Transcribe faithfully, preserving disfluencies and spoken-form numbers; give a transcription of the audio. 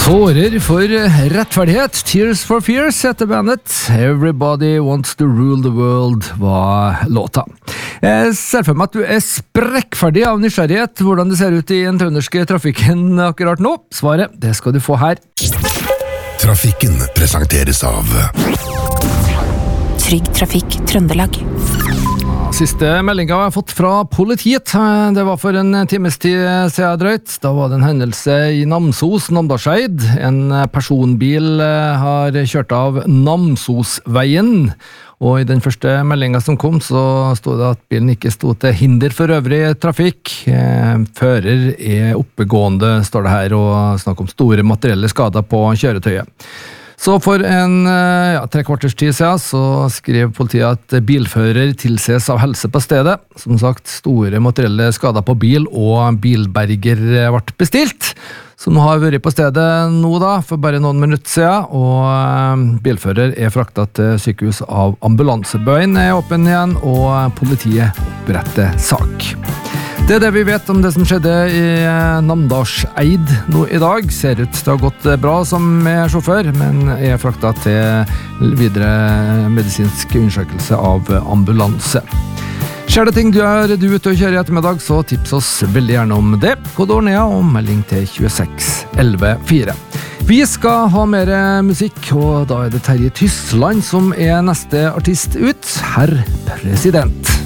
Tårer for rettferdighet, Tears for Fears heter bandet. Everybody Wants to Rule the World var låta. Jeg ser for meg at du er sprekkferdig av nysgjerrighet hvordan det ser ut i den trønderske trafikken akkurat nå. Svaret, det skal du få her. Trafikken presenteres av Trygg Trafikk Trøndelag. Siste meldinga jeg har fått fra politiet, det var for en times tid siden drøyt. Da var det en hendelse i Namsos, Namdalseid. En personbil har kjørt av Namsosveien, og i den første meldinga som kom, så stod det at bilen ikke stod til hinder for øvrig trafikk. Fører er oppegående, står det her, og snakk om store materielle skader på kjøretøyet. Så for en ja, tre kvarters tid siden så skrev politiet at bilfører tilses av helse på stedet. Som sagt, store materielle skader på bil og bilberger ble bestilt. Som har vært på stedet nå da, for bare noen minutter siden, og bilfører er fraktet til sykehus av ambulansebøyen er åpen igjen, og politiet oppretter sak. Det er det vi vet om det som skjedde i Namdalseid nå i dag. Ser ut til å ha gått bra som med sjåfør, men er fraktet til videre medisinsk undersøkelse av ambulanse. Skjer det ting du er du ute og kjører i ettermiddag, så tips oss veldig gjerne om det. Kodord Nea og melding til tjueseks elleve fire. Vi skal ha mer musikk, og da er det Terje Tysland som er neste artist ut. Herr President.